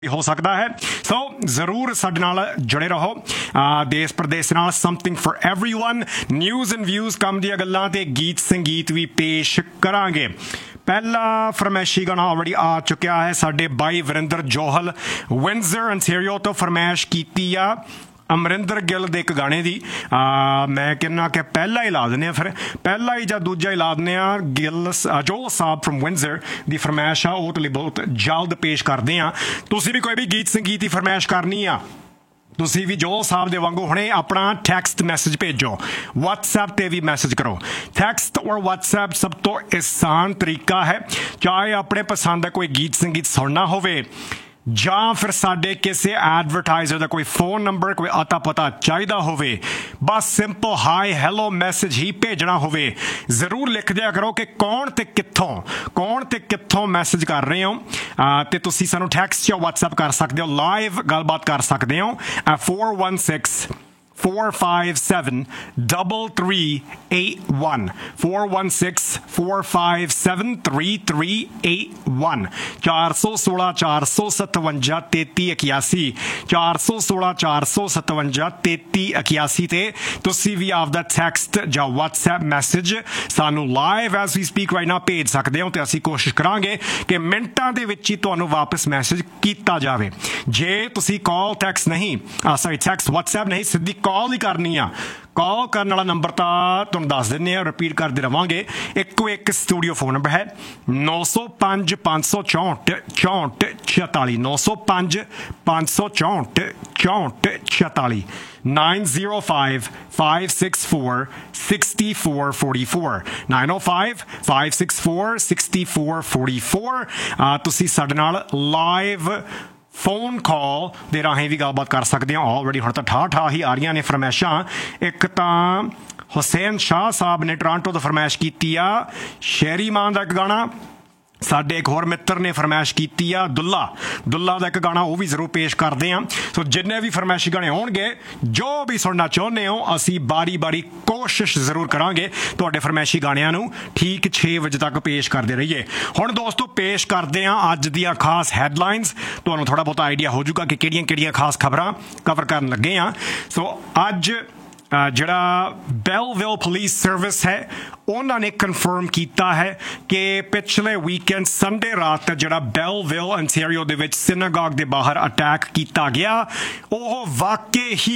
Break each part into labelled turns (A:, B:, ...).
A: हो सकता है। सो जरूर साडे नाल जुड़े रहो देश प्रदेश नाल something for everyone news and views कम दी गल्लां ते गीत संगीत भी पेश करांगे। पहला फरमैशी गाना ऑलरेडी आ चुका है साडे by Varinder Johal Windsor Ontario तो फरमैश कीती आ अमरिंदर गिल दे एक गाने दी मैं कहना कि पहला ही ला दें फिर पहला ही जां दूजा ही ला दें गिल जोल साहब फ्रॉम विंडसर दी फरमैश आ वो बहुत जल्द पेश करते हैं। तुसीं भी कोई भी गीत संगीत की फरमैश करनी आ तुसी भी जोल साहब दे वांगू हुणे अपना टैक्सट मैसेज भेजो WhatsApp ते भी मैसेज करो। टैक्सट और WhatsApp सब तो आसान तरीका है चाहे अपने पसंद का कोई गीत संगीत सुनना होवे ਜਾਂ फिर साडे किसी एडवरटाइजर का कोई फोन नंबर कोई अता पता चाहिए होवे बस सिंपल हाई हैलो मैसेज ही भेजना होवे जरूर लिख दिया करो कि कौन ते कित्थों मैसेज कर रहे हो ते तुसी सानू टैक्सट या WhatsApp कर सकते हो लाइव गलबात कर सकते हो 416-457-3381 416-457-3381 416-457-3381 416-457-3381 ते तुसी भी आपदा टैक्सट या WhatsApp मैसेज सानू live as we speak right now भेज सकते हो ते असीं कोशिश करांगे कि मिनटां दे विच ही तुहानू वापस मैसेज कीता जावे। जे तुसी कॉल टैक्सट नहीं टैक्सट WhatsApp नहीं सीधी कॉल ही करनी आ कॉल करने वाला नंबर तो तुम दस दें रिपीट करते रहोगे एक स्टूडियो फोन नंबर है 905 564 64 46 905 564 64 46 905 564 6444 905 564 6444 तुसी साडे नाल लाइव फोन कॉल दे राहें भी गलबात कर सकते हैं। ऑलरेडी हुण तां ठा ठा ही आ रही ने फरमैशां। एक तां हुसैन शाह साहब ने टोरंटो तो फरमैश की शेरी मान का एक गाना साडे एक होर मित्र ने फरमैश की दुल्ला का एक गाना वो भी जरूर पेश करते हैं। सो जिन्ने भी फरमैशी गाने होणगे जो भी सुनना चाहुंदे हो असी बारी बारी कोशिश जरूर करांगे तुहाडे फरमैशी गाणियां नूं ठीक 6 बजे तक पेश करते रहिए। हुण दोस्तों पेश करते हैं अज दियां खास हैडलाइनस तुहानूं थोड़ा बहुत आइडिया हो जाऊगा कि किहड़ियां खास खबरां कवर करन लगे हैं। सो अज जिहड़ा बेलविल पुलिस सर्विस है उन्होंने कन्फर्म किया है कि पिछले वीकेंड संडे रात जिहड़ा बेलविल ओंटारियो दे विच सिनागॉग दे बाहर अटैक किया गया वो वाकई ही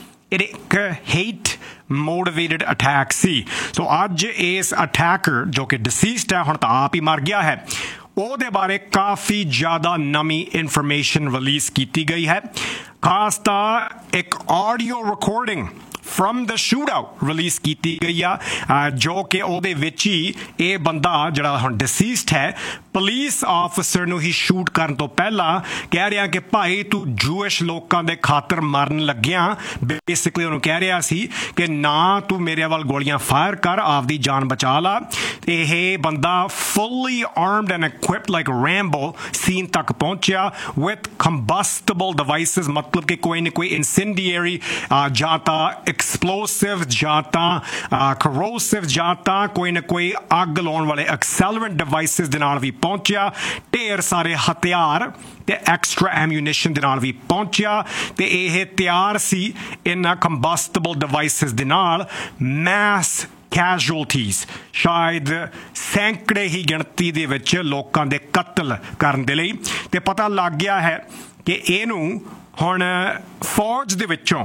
A: एक हेट मोटिवेटेड अटैक सी। सो अज इस अटैकर जो कि डिसीस्ड है हुण तां आप ही मर गया है ਉਹਦੇ बारे काफ़ी ज़्यादा नवी इन्फॉर्मेशन रिलीज़ की गई है। खास ਤਾਂ एक audio recording from the shoot out release की गई आ जो कि ਉਹਦੇ ਵਿੱਚ ਹੀ ਇਹ ਬੰਦਾ ਜਿਹੜਾ ਹੁਣ डिसीस्ड है पुलिस ऑफिसर ਨੂੰ ही शूट ਕਰਨ ਤੋਂ ਪਹਿਲਾਂ ਕਹਿ ਰਿਹਾ ਕਿ ਭਾਈ ਤੂੰ ਜੂਇਸ਼ ਲੋਕਾਂ ਦੇ ਖਾਤਰ ਮਰਨ ਲੱਗਿਆ ਬੇਸਿਕਲੀ ਉਹਨੂੰ ਕਹਿ ਰਿਹਾ ਸੀ ਕਿ ਨਾ ਤੂੰ ਮੇਰੇ ਵੱਲ ਗੋਲੀਆਂ ਫਾਇਰ ਕਰ ਆਪਦੀ ਜਾਨ ਬਚਾ ਲਾ। ਇਹ ਬੰਦਾ fully armed and equipped like Rambo scene तक पहुंचा with combustible devices मतलब कि कोई ना कोई incendiary जाता explosive जाता corrosive जाता कोई ना कोई अग लाने वाले accelerant devices दे नाल भी पहुंचा ढेर सारे हथियार ते एक्स्ट्रा एम्यूनिशन दे नाल भी पहुंचा ते यह तैयार सी इन्हां combustible devices दे नाल mass casualties शायद सैकड़े ही गिणती दे विच लोकां दे कत्ल करन दे लई ते पता लग गया है कि इहनूं हुण फौज दे विचों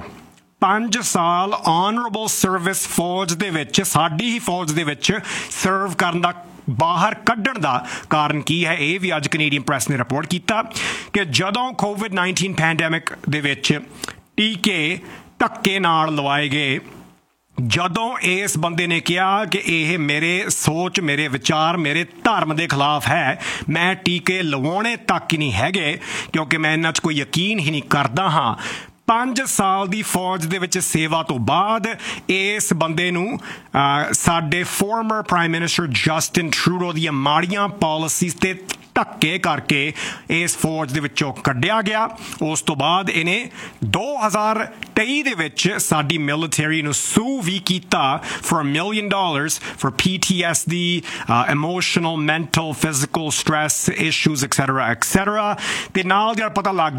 A: 5 साल ऑनरेबल सर्विस फौज दे विच साडी ही फौज दे विच सर्व करन दा बाहर कढ़ण दा कारण की है ये भी अज कनेडियन प्रैस ने रिपोर्ट किया कि जदों COVID-19 पैंडेमिक दे विच टीके धक्के नाल लवाए गए जदों इस बंदे ने कहा कि यह मेरे सोच मेरे विचार मेरे धर्म के खिलाफ है मैं टीके लवाने तक ही नहीं है क्योंकि मैं इन्हां च कोई यकीन ही नहीं करता हाँ 5 साल की फौज दे विच सेवा तो बाद इस बंदे नूं साडे former prime minister Justin Trudeau दी माड़ियां पॉलिसीज़ ते ਧੱਕੇ ਕਰਕੇ ਇਸ ਫੌਜ ਦੇ ਵਿੱਚੋਂ ਕੱਢਿਆ ਗਿਆ। ਉਸ ਤੋਂ ਬਾਅਦ ਇਹਨੇ 2023 ਦੇ ਵਿੱਚ ਸਾਡੀ ਮਿਲਟਰੀ ਨੂੰ ਸੂ ਵੀ ਕੀਤਾ for $1 million for PTSD, emotional, mental, physical stress issues, etc. ਤੇ ਨਾਲ ਦੀ ਨਾਲ ਪਤਾ ਲੱਗ